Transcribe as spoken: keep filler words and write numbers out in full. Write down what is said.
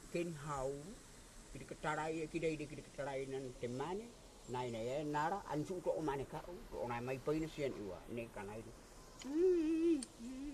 ken hau kiri katarai kiri de kiri katarai nan temane nai nai nara ansu to mane ka to nai mai pain sian iwa ne kanai